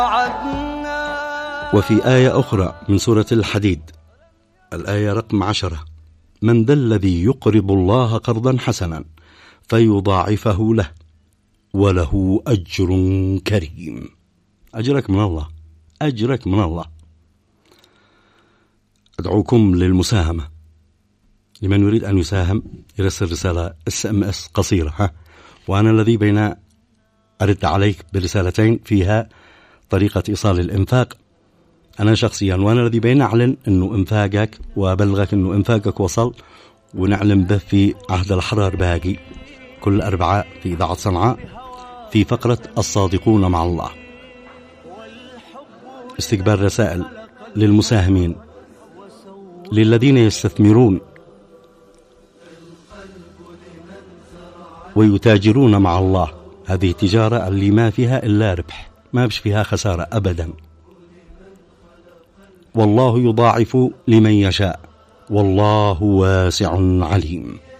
وفي آية أخرى من سورة الحديد الآية رقم 10: من ذا الذي يقرض الله قرضا حسنا فيضاعفه له وله أجر كريم. أجرك من الله، أجرك من الله. أدعوكم للمساهمة. لمن يريد أن يساهم يرسل رسالة SMS قصيرة، وأنا الذي بين أرد عليك برسالتين فيها طريقة إيصال الإنفاق أنا شخصيا، وأنا الذي بين أعلن أنه إنفاقك وأبلغك أنه إنفاقك وصل، ونعلم به في عهد الأحرار باقي كل أربعاء في إذاعة صنعاء في فقرة الصادقون مع الله. استقبال رسائل للمساهمين، للذين يستثمرون ويتاجرون مع الله. هذه تجارة اللي ما فيها إلا ربح، ما بش فيها خسارة أبدا. والله يضاعف لمن يشاء والله واسع عليم.